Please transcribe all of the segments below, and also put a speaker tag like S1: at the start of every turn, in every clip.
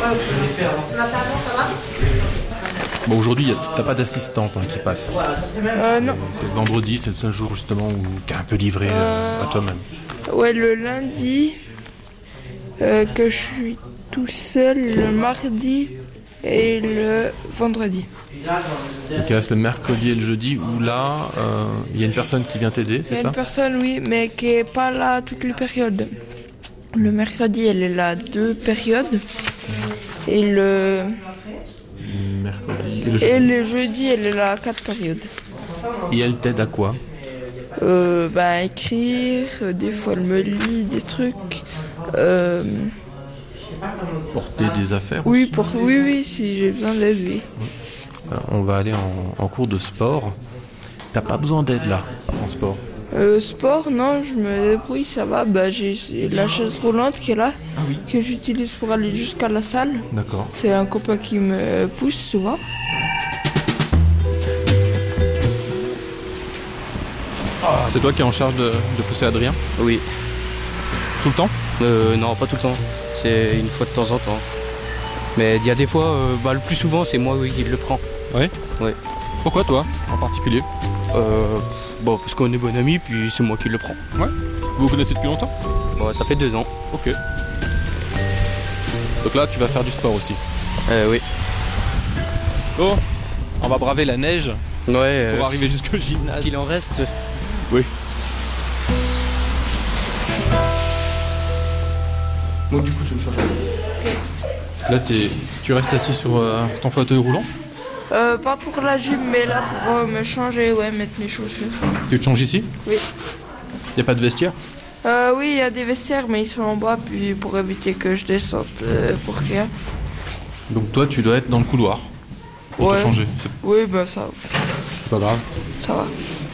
S1: Bon, aujourd'hui, t'as pas d'assistante qui passe.
S2: Non.
S1: C'est le vendredi, c'est le seul jour justement où t'es un peu livré à toi-même.
S2: Ouais, le lundi, que je suis tout seul, le mardi et le vendredi.
S1: Donc il reste le mercredi et le jeudi où là, il y a une personne qui vient t'aider, c'est
S2: Il y a
S1: ça?
S2: une personne, oui, mais qui est pas là toutes les périodes. Le mercredi, elle est là 2 périodes. Et le
S1: Mercredi
S2: et le jeudi, elle est là 4 périodes.
S1: Et elle t'aide à quoi?
S2: Écrire, des fois elle me lit des trucs.
S1: Porter des affaires?
S2: Oui, oui, si j'ai besoin d'aide, oui.
S1: Alors, on va aller en cours de sport. T'as pas besoin d'aide là, en sport?
S2: Sport, non, je me débrouille, ça va. J'ai la chaise roulante qui est là, que j'utilise pour aller jusqu'à la salle.
S1: D'accord.
S2: C'est un copain qui me pousse souvent.
S1: C'est toi qui es en charge de pousser Adrien?
S3: Oui.
S1: Tout le temps?
S3: Non, pas tout le temps. C'est une fois de temps en temps. Mais il y a des fois, le plus souvent, c'est moi qui le prends.
S1: Oui?
S3: Oui.
S1: Pourquoi toi, en particulier?
S3: Parce qu'on est bon amis, puis c'est moi qui le prends.
S1: Ouais. Vous vous connaissez depuis longtemps?
S3: Ça fait 2 ans.
S1: Ok. Donc là, tu vas faire du sport aussi?
S3: Oui.
S1: Oh, on va braver la neige
S3: Ouais.
S1: pour arriver jusqu'au gymnase.
S3: Ce qu'il en reste.
S1: Oui.
S3: Bon, du coup, je me change.
S1: Là, tu restes assis sur ton fauteuil roulant?
S2: Pas pour la gym, mais là pour me changer, mettre mes chaussures.
S1: Tu te changes ici?
S2: Oui.
S1: Y a pas de vestiaire?
S2: Oui, il y a des vestiaires, mais ils sont en bas, puis pour éviter que je descende pour rien.
S1: Donc toi, tu dois être dans le couloir pour te changer.
S2: Oui, ça va.
S1: C'est pas grave.
S2: Ça va.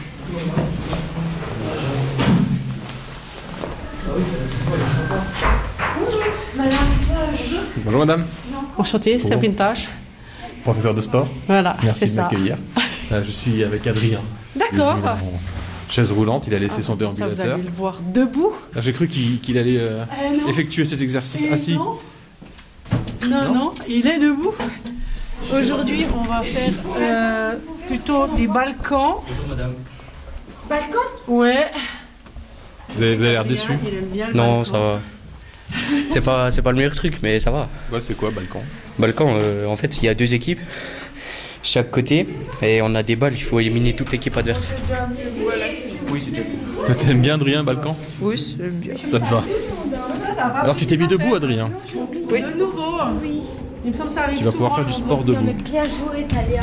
S1: Bonjour madame.
S4: Enchantée, Sabrine Tache.
S1: Professeur de sport.
S4: Voilà,
S1: Merci
S4: c'est
S1: de
S4: ça.
S1: m'accueillir. Je suis avec Adrien.
S4: D'accord.
S1: Il est en chaise roulante, il a laissé son
S4: Ça, vous
S1: déambulateur.
S4: allez le voir debout.
S1: J'ai cru qu'il allait
S4: non.
S1: effectuer ses exercices assis.
S4: Non, il est debout. Aujourd'hui, on va faire plutôt des balcons.
S3: Bonjour madame.
S4: Balcons? Ouais.
S1: Vous avez l'air déçu.
S4: Il aime bien le
S3: Non,
S4: balcon.
S3: ça va. C'est pas le meilleur truc, mais ça va.
S1: Ouais, c'est quoi, balcon?
S3: Balcon, en fait, il y a 2 équipes, chaque côté, et on a des balles, il faut éliminer toute l'équipe adverse. Oui, c'est déjà bien.
S1: Toi, t'aimes bien Adrien, balcon?
S2: Oui, j'aime bien.
S1: Ça te va? Alors tu t'es mis debout, Adrien?
S4: Oui. De nouveau. Oui. Il me semble que ça arrive
S1: Tu vas pouvoir
S4: souvent.
S1: faire du sport debout.
S5: Bien joué, Talia.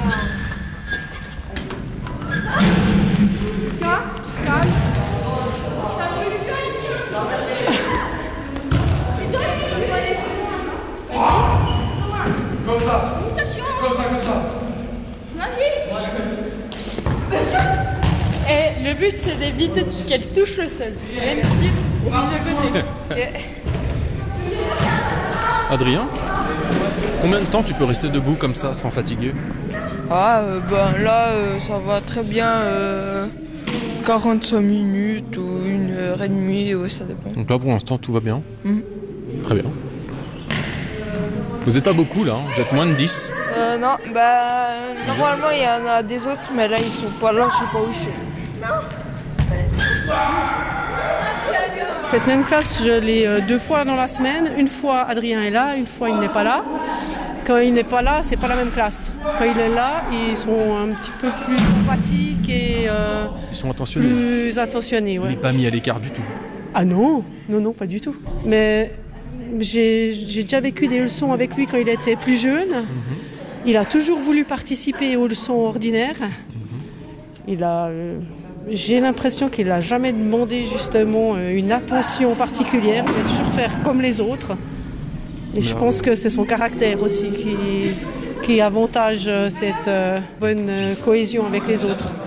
S6: Comme ça.
S2: Et le but, c'est d'éviter qu'elle touche le sol, même si on est de côté.
S1: Adrien, combien de temps tu peux rester debout comme ça, sans fatiguer?
S2: Là, ça va très bien. 45 minutes ou 1h30, ouais, ça dépend.
S1: Donc là, pour l'instant, tout va bien. Très bien. Vous n'êtes pas beaucoup là, vous êtes moins de 10.
S2: Non, normalement il y en a des autres, mais là ils sont pas là, je sais pas où ils sont.
S4: Cette même classe, je l'ai 2 fois dans la semaine. Une fois, Adrien est là, une fois, il n'est pas là. Quand il n'est pas là, c'est pas la même classe. Quand il est là, ils sont un petit peu plus pratiques et
S1: Ils sont attentionnés.
S4: plus attentionnés.
S1: Il
S4: Ouais.
S1: n'est pas mis à l'écart du tout.
S4: Ah non, pas du tout. Mais j'ai déjà vécu des leçons avec lui quand il était plus jeune. Il a toujours voulu participer aux leçons ordinaires. J'ai l'impression qu'il n'a jamais demandé justement une attention particulière. Il va toujours faire comme les autres. Et je pense que c'est son caractère aussi qui avantage cette bonne cohésion avec les autres.